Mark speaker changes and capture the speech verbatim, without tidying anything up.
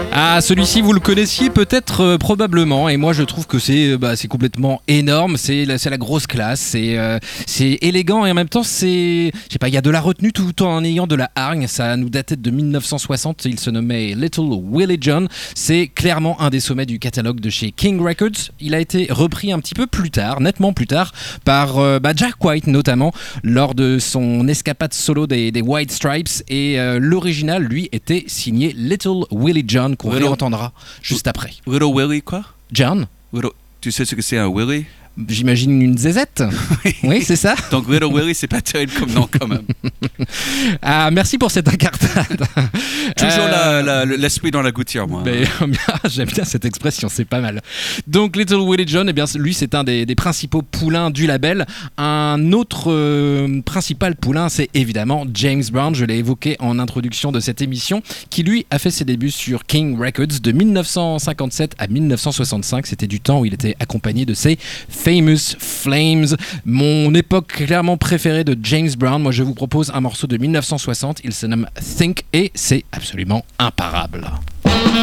Speaker 1: Ah, celui-ci, vous le connaissiez peut-être, euh, probablement, et moi je trouve que c'est, bah, c'est complètement énorme, c'est la, c'est la grosse classe, c'est, euh, c'est élégant et en même temps c'est, je sais pas, il y a de la retenue tout en ayant de la hargne. Ça nous datait de dix-neuf cent soixante, il se nommait Little Willie John, c'est clairement un des sommets du catalogue de chez King Records. Il a été repris un petit peu plus tard, nettement plus tard, par euh, bah, Jack White notamment, lors de son escapade solo des, des White Stripes, et euh, l'original lui était signé Little Willie John, qu'on
Speaker 2: Little...
Speaker 1: réentendra juste après.
Speaker 2: Little Willie quoi?
Speaker 1: John.
Speaker 2: Little... Tu sais ce que c'est un Willie?
Speaker 1: J'imagine une zézette. Oui, c'est ça.
Speaker 2: Donc Little Willie, c'est pas terrible comme nom quand même.
Speaker 1: Ah, merci pour cette incartade.
Speaker 2: Toujours
Speaker 1: euh...
Speaker 2: la, la, l'esprit dans la gouttière, moi.
Speaker 1: Mais, j'aime bien cette expression, c'est pas mal. Donc Little Willie John, eh bien, lui, c'est un des, des principaux poulains du label. Un autre euh, principal poulain, c'est évidemment James Brown. Je l'ai évoqué en introduction de cette émission, qui lui a fait ses débuts sur King Records de dix-neuf cent cinquante-sept à dix-neuf cent soixante-cinq. C'était du temps où il était accompagné de ses Famous Flames. Mon époque clairement préférée de James Brown. Moi, je vous propose un morceau de dix-neuf cent soixante. Il se nomme Think et c'est absolument imparable.